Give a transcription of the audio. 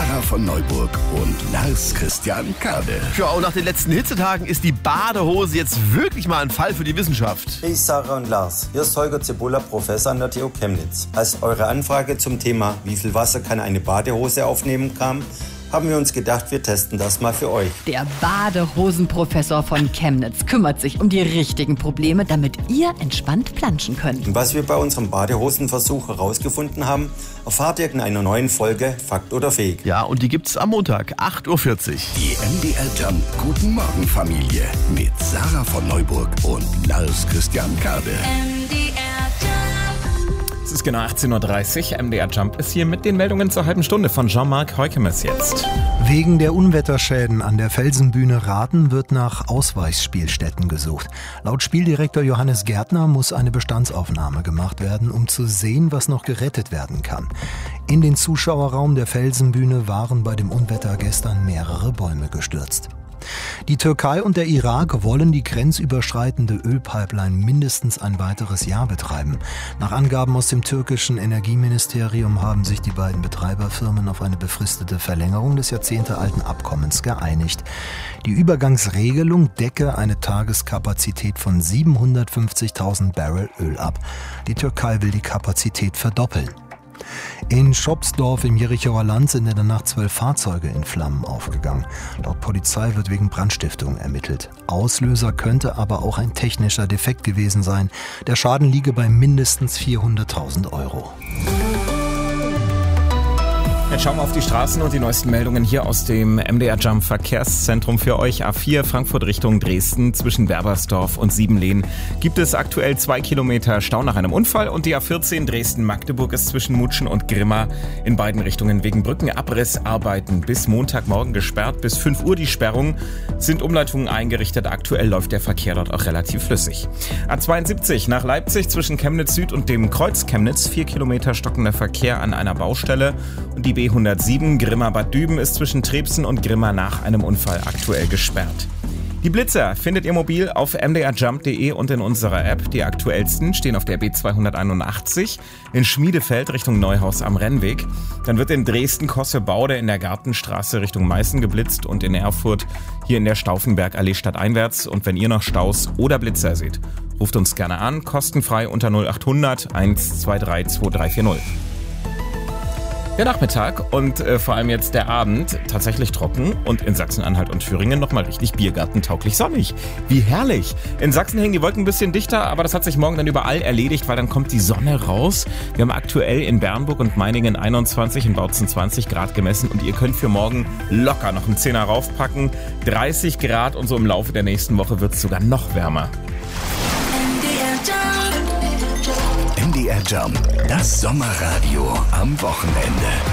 Sarah von Neuburg und Lars Christian Kade. Ja, und nach den letzten Hitzetagen ist die Badehose jetzt wirklich mal ein Fall für die Wissenschaft. Hey Sarah und Lars, hier ist Holger Zibulla, Professor an der TU Chemnitz. Als eure Anfrage zum Thema "Wie viel Wasser kann eine Badehose aufnehmen" kam, haben wir uns gedacht, wir testen das mal für euch. Der Badehosenprofessor von Chemnitz kümmert sich um die richtigen Probleme, damit ihr entspannt planschen könnt. Und was wir bei unserem Badehosenversuch herausgefunden haben, erfahrt ihr in einer neuen Folge Fakt oder Fake. Ja, und die gibt's am Montag, 8.40 Uhr. Die MDR Jump Guten Morgen Familie mit Sarah von Neuburg und Lars Christian Kade. Es ist genau 18.30 Uhr. MDR Jump ist hier mit den Meldungen zur halben Stunde von Jean-Marc Heukemes jetzt. Wegen der Unwetterschäden an der Felsenbühne Raten wird nach Ausweichspielstätten gesucht. Laut Spieldirektor Johannes Gärtner muss eine Bestandsaufnahme gemacht werden, um zu sehen, was noch gerettet werden kann. In den Zuschauerraum der Felsenbühne waren bei dem Unwetter gestern mehrere Bäume gestürzt. Die Türkei und der Irak wollen die grenzüberschreitende Ölpipeline mindestens ein weiteres Jahr betreiben. Nach Angaben aus dem türkischen Energieministerium haben sich die beiden Betreiberfirmen auf eine befristete Verlängerung des jahrzehntealten Abkommens geeinigt. Die Übergangsregelung decke eine Tageskapazität von 750.000 Barrel Öl ab. Die Türkei will die Kapazität verdoppeln. In Schopsdorf im Jerichower Land sind in der Nacht 12 Fahrzeuge in Flammen aufgegangen. Laut Polizei wird wegen Brandstiftung ermittelt. Auslöser könnte aber auch ein technischer Defekt gewesen sein. Der Schaden liege bei mindestens 400.000 Euro. Jetzt schauen wir auf die Straßen und die neuesten Meldungen hier aus dem MDR Jump Verkehrszentrum für euch. A4 Frankfurt Richtung Dresden zwischen Werbersdorf und Siebenlehn gibt es aktuell 2 Kilometer Stau nach einem Unfall und die A14 Dresden-Magdeburg ist zwischen Mutschen und Grimma in beiden Richtungen wegen Brückenabrissarbeiten bis Montagmorgen gesperrt. Bis 5 Uhr die Sperrung, sind Umleitungen eingerichtet. Aktuell läuft der Verkehr dort auch relativ flüssig. A72 nach Leipzig zwischen Chemnitz Süd und dem Kreuz Chemnitz 4 Kilometer stockender Verkehr an einer Baustelle und die B107 Grimma-Bad Düben ist zwischen Trebsen und Grimma nach einem Unfall aktuell gesperrt. Die Blitzer findet ihr mobil auf mdrjump.de und in unserer App. Die aktuellsten stehen auf der B281 in Schmiedefeld Richtung Neuhaus am Rennweg. Dann wird in Dresden Kosse-Baude in der Gartenstraße Richtung Meißen geblitzt und in Erfurt hier in der Stauffenbergallee stadteinwärts. Und wenn ihr noch Staus oder Blitzer seht, ruft uns gerne an, kostenfrei unter 0800 123 2340. Der Nachmittag und vor allem jetzt der Abend tatsächlich trocken und in Sachsen-Anhalt und Thüringen nochmal richtig biergartentauglich sonnig. Wie herrlich! In Sachsen hängen die Wolken ein bisschen dichter, aber das hat sich morgen dann überall erledigt, weil dann kommt die Sonne raus. Wir haben aktuell in Bernburg und Meiningen 21, in Bautzen 20 Grad gemessen und ihr könnt für morgen locker noch einen Zehner raufpacken. 30 Grad und so im Laufe der nächsten Woche wird es sogar noch wärmer. MDR Jump, das Sommerradio am Wochenende.